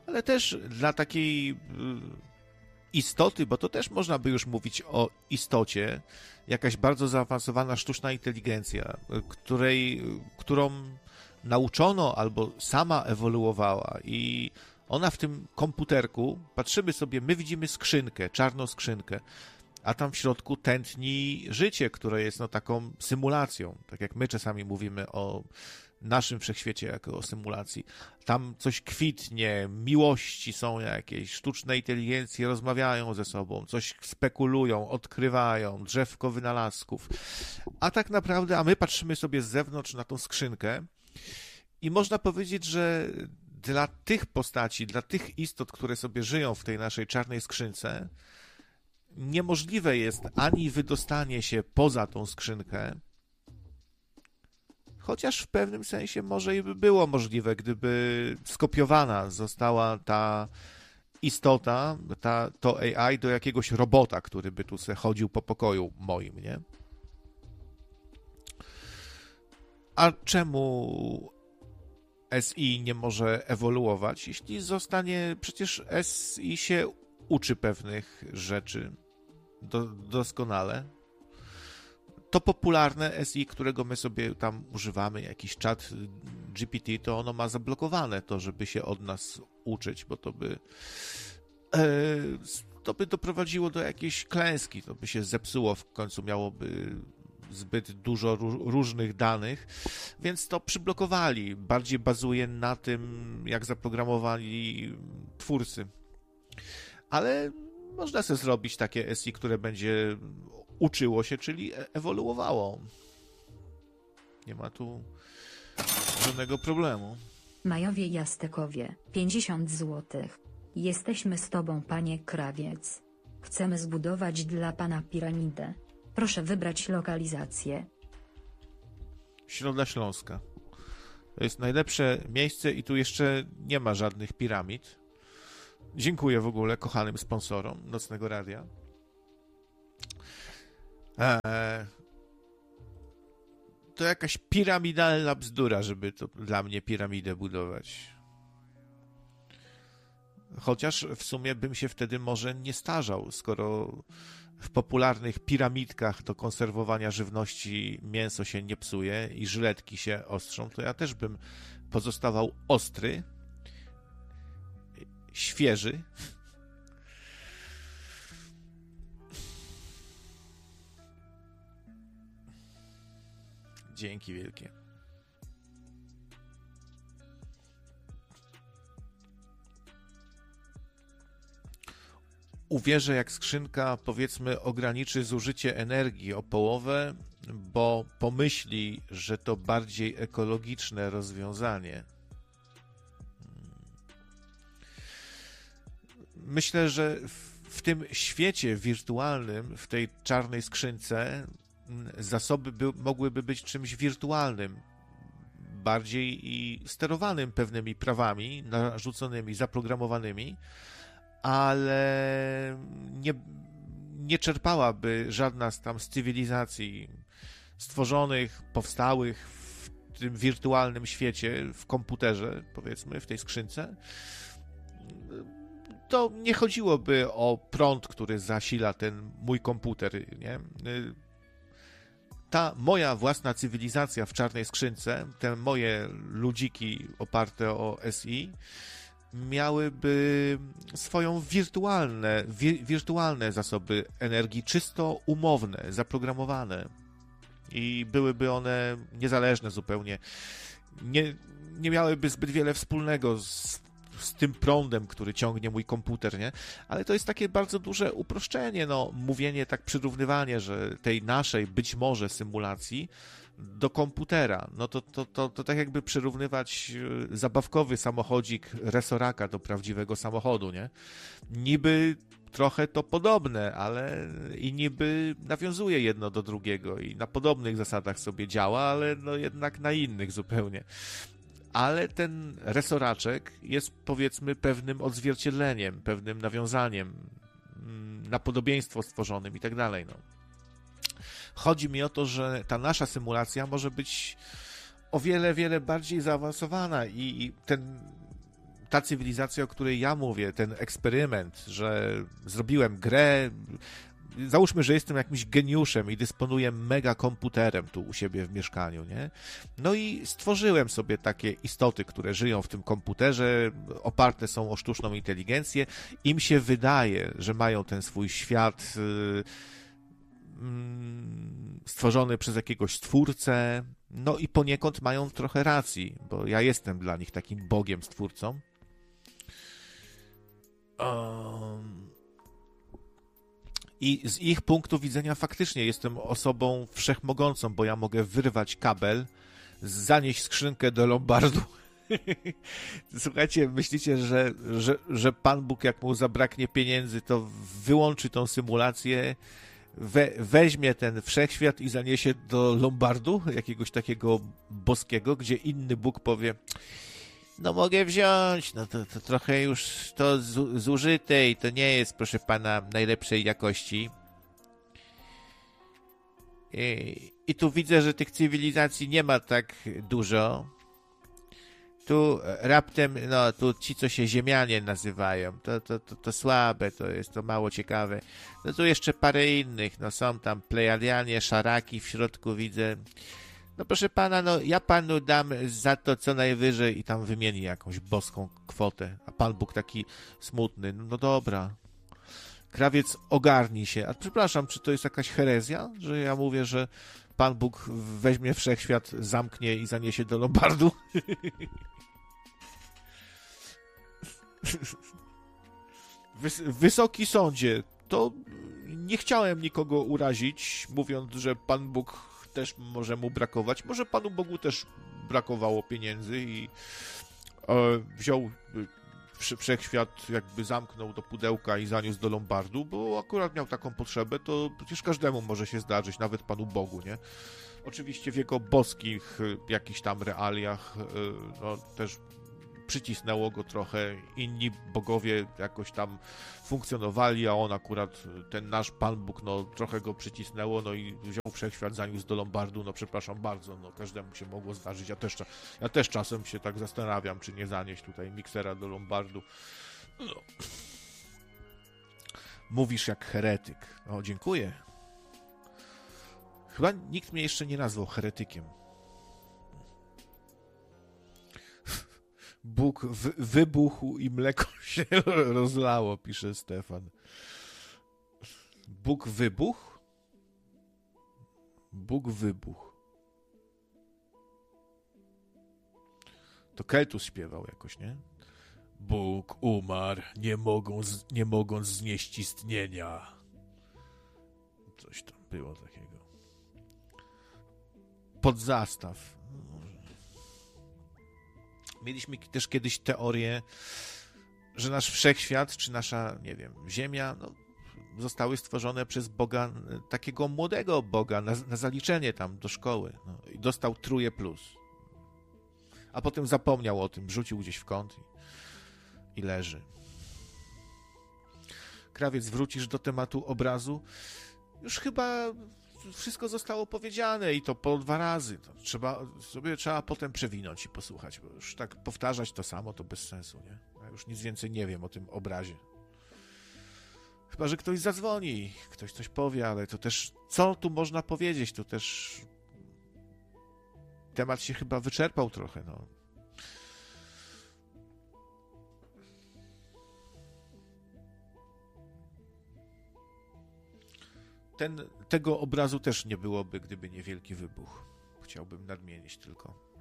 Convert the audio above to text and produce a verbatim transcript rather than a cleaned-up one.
ale też dla takiej istoty, bo to też można by już mówić o istocie, jakaś bardzo zaawansowana sztuczna inteligencja, której, którą nauczono albo sama ewoluowała i ona w tym komputerku, patrzymy sobie, my widzimy skrzynkę, czarną skrzynkę, a tam w środku tętni życie, które jest no taką symulacją, tak jak my czasami mówimy o naszym wszechświecie jako o symulacji. Tam coś kwitnie, miłości są jakieś, sztuczne inteligencje rozmawiają ze sobą, coś spekulują, odkrywają, drzewko wynalazków. A tak naprawdę, a my patrzymy sobie z zewnątrz na tą skrzynkę i można powiedzieć, że dla tych postaci, dla tych istot, które sobie żyją w tej naszej czarnej skrzynce, niemożliwe jest ani wydostanie się poza tą skrzynkę, chociaż w pewnym sensie może i by było możliwe, gdyby skopiowana została ta istota, ta, to A I do jakiegoś robota, który by tu se chodził po pokoju moim, nie? A czemu S I nie może ewoluować, jeśli zostanie, przecież S I się uczy pewnych rzeczy do, doskonale. To popularne S I, którego my sobie tam używamy, jakiś czat G P T, to ono ma zablokowane to, żeby się od nas uczyć, bo to by e, to by doprowadziło do jakiejś klęski, to by się zepsuło, w końcu miałoby zbyt dużo różnych danych, więc to przyblokowali. Bardziej bazuje na tym, jak zaprogramowali twórcy. Ale można sobie zrobić takie S I, które będzie uczyło się, czyli ewoluowało. Nie ma tu żadnego problemu. Majowie Jastekowie, pięćdziesiąt złotych. Jesteśmy z tobą, panie krawiec. Chcemy zbudować dla pana piramidę. Proszę wybrać lokalizację. Środa Śląska. To jest najlepsze miejsce i tu jeszcze nie ma żadnych piramid. Dziękuję w ogóle kochanym sponsorom Nocnego Radia. Eee, to jakaś piramidalna bzdura, żeby to dla mnie piramidę budować. Chociaż w sumie bym się wtedy może nie starzał, skoro w popularnych piramidkach do konserwowania żywności mięso się nie psuje i żyletki się ostrzą, to ja też bym pozostawał ostry, świeży. Dzięki wielkie. Uwierzę, jak skrzynka, powiedzmy, ograniczy zużycie energii o połowę, bo pomyśli, że to bardziej ekologiczne rozwiązanie. Myślę, że w tym świecie wirtualnym, w tej czarnej skrzynce, zasoby by, mogłyby być czymś wirtualnym, bardziej i sterowanym pewnymi prawami narzuconymi, zaprogramowanymi, ale nie, nie czerpałaby żadna z tam z cywilizacji stworzonych, powstałych w tym wirtualnym świecie, w komputerze, powiedzmy, w tej skrzynce. To nie chodziłoby o prąd, który zasila ten mój komputer, nie? Ta moja własna cywilizacja w czarnej skrzynce, te moje ludziki oparte o S I, miałyby swoją wirtualne, wi- wirtualne zasoby energii, czysto umowne, zaprogramowane. I byłyby one niezależne zupełnie. Nie, nie miałyby zbyt wiele wspólnego z, z tym prądem, który ciągnie mój komputer, nie? Ale to jest takie bardzo duże uproszczenie, no, mówienie, tak przyrównywanie, że tej naszej być może symulacji do komputera. No to, to, to, to tak jakby przyrównywać zabawkowy samochodzik resoraka do prawdziwego samochodu, nie? Niby trochę to podobne, ale i niby nawiązuje jedno do drugiego i na podobnych zasadach sobie działa, ale no jednak na innych zupełnie. Ale ten resoraczek jest, powiedzmy, pewnym odzwierciedleniem, pewnym nawiązaniem na podobieństwo stworzonym i tak dalej, no. Chodzi mi o to, że ta nasza symulacja może być o wiele, wiele bardziej zaawansowana i ten ta cywilizacja, o której ja mówię, ten eksperyment, że zrobiłem grę, załóżmy, że jestem jakimś geniuszem i dysponuję mega komputerem tu u siebie w mieszkaniu, nie? No i stworzyłem sobie takie istoty, które żyją w tym komputerze, oparte są o sztuczną inteligencję. Im się wydaje, że mają ten swój świat yy, stworzony przez jakiegoś stwórcę, no i poniekąd mają trochę racji, bo ja jestem dla nich takim Bogiem, stwórcą. Um, I z ich punktu widzenia faktycznie jestem osobą wszechmogącą, bo ja mogę wyrwać kabel, zanieść skrzynkę do Lombardu. Słuchajcie, myślicie, że, że, że Pan Bóg, jak mu zabraknie pieniędzy, to wyłączy tą symulację, we, weźmie ten wszechświat i zaniesie do Lombardu, jakiegoś takiego boskiego, gdzie inny Bóg powie: no mogę wziąć, no to, to trochę już to zu, zużyte i to nie jest, proszę pana, najlepszej jakości. I, I tu widzę, że tych cywilizacji nie ma tak dużo. Tu raptem, no tu ci, co się ziemianie nazywają, to, to, to, to słabe, to jest to mało ciekawe. No tu jeszcze parę innych, no są tam Plejadianie, szaraki w środku widzę. No proszę pana, no ja panu dam za to co najwyżej i tam wymieni jakąś boską kwotę. A Pan Bóg taki smutny. No dobra. Krawiec, ogarnij się. A przepraszam, czy to jest jakaś herezja, że ja mówię, że Pan Bóg weźmie wszechświat, zamknie i zaniesie do Lombardu? Wys- Wysoki sądzie, to nie chciałem nikogo urazić, mówiąc, że Pan Bóg też może mu brakować. Może Panu Bogu też brakowało pieniędzy i e, wziął e, wszechświat, jakby zamknął do pudełka i zaniósł do Lombardu, bo akurat miał taką potrzebę, to przecież każdemu może się zdarzyć, nawet Panu Bogu, nie? Oczywiście w jego boskich e, jakichś tam realiach e, no, też przycisnęło go trochę, inni bogowie jakoś tam funkcjonowali, a on akurat, ten nasz Pan Bóg, no trochę go przycisnęło, no i wziął wszechświat, zaniósł do Lombardu, no przepraszam bardzo, no każdemu się mogło zdarzyć, ja też, ja też czasem się tak zastanawiam, czy nie zanieść tutaj miksera do Lombardu. No. Mówisz jak heretyk. O, dziękuję. Chyba nikt mnie jeszcze nie nazwał heretykiem. Bóg wy- wybuchł i mleko się rozlało, pisze Stefan. Bóg wybuchł? Bóg wybuchł. To Keltus śpiewał jakoś, nie? Bóg umarł, nie, mogą z- nie mogąc znieść istnienia. Coś tam było takiego. Podzastaw. Mieliśmy też kiedyś teorię, że nasz wszechświat, czy nasza, nie wiem, Ziemia, no, zostały stworzone przez Boga, takiego młodego Boga, na, na zaliczenie tam do szkoły. No, i dostał trójkę plus. A potem zapomniał o tym, rzucił gdzieś w kąt i, i leży. Krawiec, wrócisz do tematu obrazu? Już chyba wszystko zostało powiedziane i to po dwa razy. To trzeba, sobie trzeba potem przewinąć i posłuchać, bo już tak powtarzać to samo to bez sensu, nie? Ja już nic więcej nie wiem o tym obrazie. Chyba że ktoś zadzwoni, ktoś coś powie, ale to też, co tu można powiedzieć? To też temat się chyba wyczerpał trochę, no. Ten, tego obrazu też nie byłoby, gdyby nie wielki wybuch. Chciałbym nadmienić tylko.